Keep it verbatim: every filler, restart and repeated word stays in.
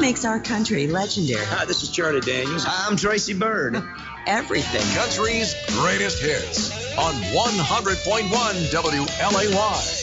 makes our country legendary. Hi, this is Charlie Daniels. I'm Tracy Byrd. Everything. Country's greatest hits on one hundred point one W L A Y.